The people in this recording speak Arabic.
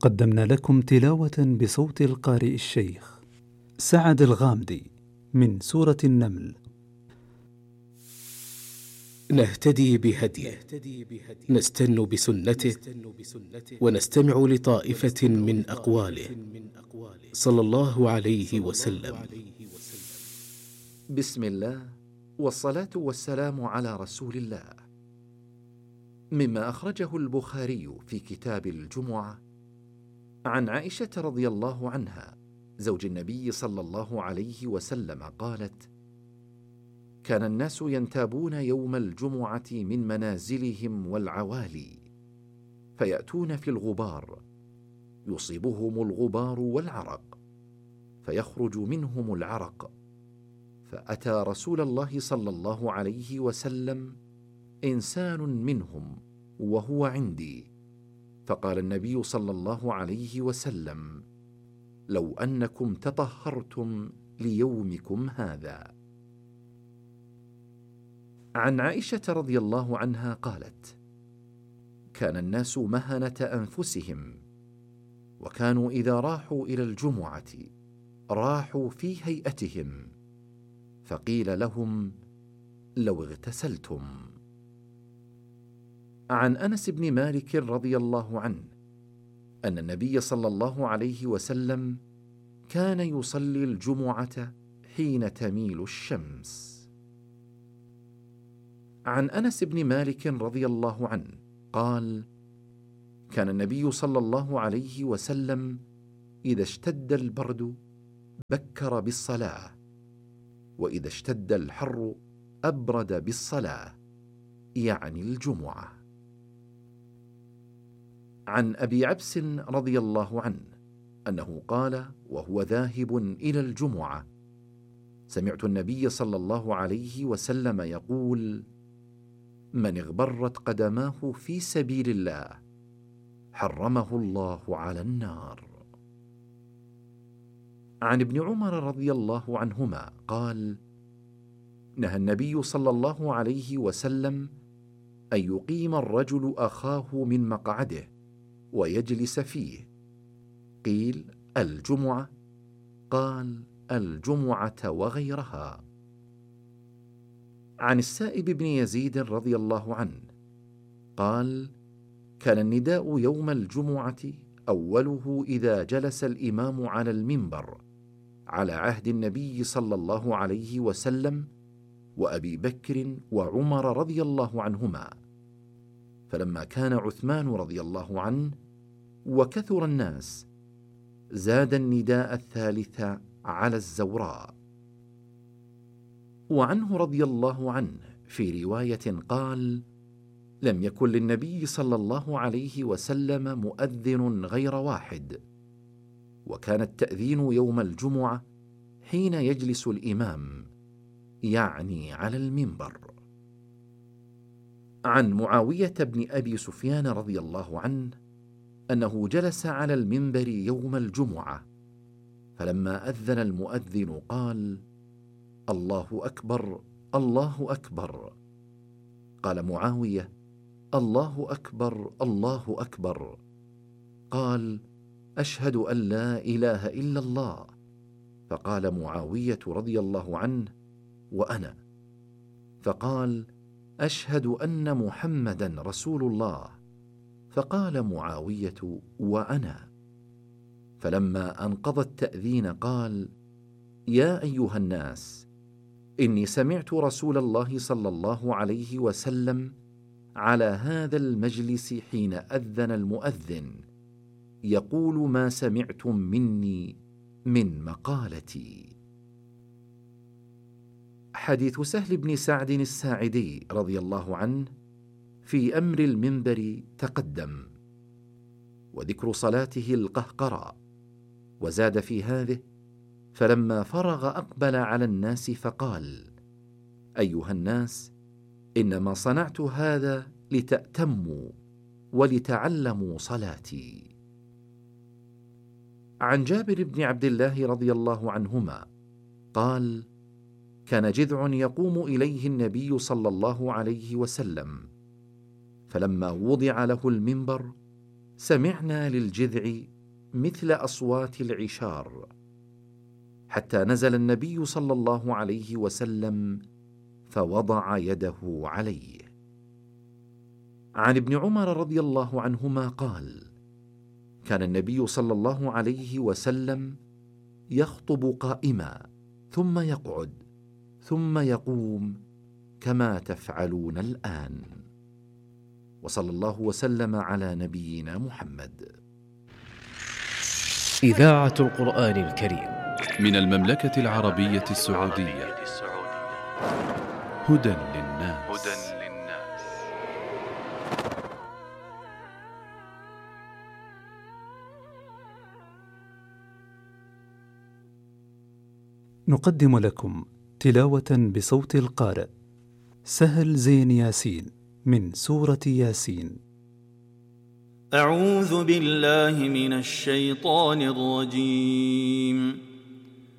قدمنا لكم تلاوة بصوت القارئ الشيخ سعد الغامدي من سورة النمل. نهتدي بهديه، نستن بسنته، ونستمع لطائفة من أقواله صلى الله عليه وسلم. بسم الله، والصلاة والسلام على رسول الله. مما أخرجه البخاري في كتاب الجمعة عن عائشة رضي الله عنها زوج النبي صلى الله عليه وسلم قالت: كان الناس ينتابون يوم الجمعة من منازلهم والعوالي، فيأتون في الغبار، يصيبهم الغبار والعرق، فيخرج منهم العرق. فأتى رسول الله صلى الله عليه وسلم إنسان منهم وهو عندي، فقال النبي صلى الله عليه وسلم: لو أنكم تطهرتم ليومكم هذا. عن عائشة رضي الله عنها قالت: كان الناس مهنة أنفسهم، وكانوا إذا راحوا إلى الجمعة راحوا في هيئتهم، فقيل لهم: لو اغتسلتم. عن أنس بن مالك رضي الله عنه أن النبي صلى الله عليه وسلم كان يصلي الجمعة حين تميل الشمس. عن أنس بن مالك رضي الله عنه قال: كان النبي صلى الله عليه وسلم إذا اشتد البرد بكر بالصلاة، وإذا اشتد الحر أبرد بالصلاة، يعني الجمعة. عن أبي عبس رضي الله عنه أنه قال وهو ذاهب إلى الجمعة: سمعت النبي صلى الله عليه وسلم يقول: من اغبرت قدماه في سبيل الله حرمه الله على النار. عن ابن عمر رضي الله عنهما قال: نهى النبي صلى الله عليه وسلم أن يقيم الرجل أخاه من مقعده ويجلس فيه. قيل: الجمعة؟ قال: الجمعة وغيرها. عن السائب بن يزيد رضي الله عنه قال: كان النداء يوم الجمعة أوله إذا جلس الإمام على المنبر على عهد النبي صلى الله عليه وسلم وأبي بكر وعمر رضي الله عنهما، فلما كان عثمان رضي الله عنه وكثر الناس زاد النداء الثالث على الزوراء. وعنه رضي الله عنه في رواية قال: لم يكن للنبي صلى الله عليه وسلم مؤذن غير واحد، وكان التأذين يوم الجمعة حين يجلس الإمام، يعني على المنبر. عن معاوية بن أبي سفيان رضي الله عنه أنه جلس على المنبر يوم الجمعة، فلما أذن المؤذن قال: الله أكبر، الله أكبر. قال معاوية: الله أكبر، الله أكبر. قال: أشهد أن لا إله إلا الله. فقال معاوية رضي الله عنه: وأنا. فقال: أشهد أن محمدا رسول الله. فقال معاوية: وأنا. فلما أنقضى التأذين قال: يا أيها الناس، إني سمعت رسول الله صلى الله عليه وسلم على هذا المجلس حين أذن المؤذن يقول ما سمعتم مني من مقالتي. حديث سهل بن سعد الساعدي رضي الله عنه في أمر المنبر تقدم، وذكر صلاته القهقرى. وزاد في هذه: فلما فرغ أقبل على الناس فقال: أيها الناس، إنما صنعت هذا لتأتموا ولتعلموا صلاتي. عن جابر بن عبد الله رضي الله عنهما قال: كان جذع يقوم إليه النبي صلى الله عليه وسلم، فلما وضع له المنبر سمعنا للجذع مثل أصوات العشار، حتى نزل النبي صلى الله عليه وسلم فوضع يده عليه. عن ابن عمر رضي الله عنهما قال: كان النبي صلى الله عليه وسلم يخطب قائما ثم يقعد ثم يقوم كما تفعلون الآن. وصلى الله وسلم على نبينا محمد. إذاعة القرآن الكريم من المملكة العربية السعودية. هدى للناس. نقدم لكم تلاوة بصوت القارئ سهل زين ياسين من سورة ياسين. أعوذ بالله من الشيطان الرجيم.